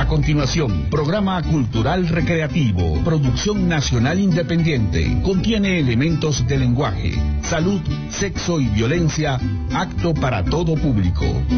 continuación, programa cultural recreativo, producción nacional independiente, contiene elementos de lenguaje, salud, sexo y violencia, apto para todo público.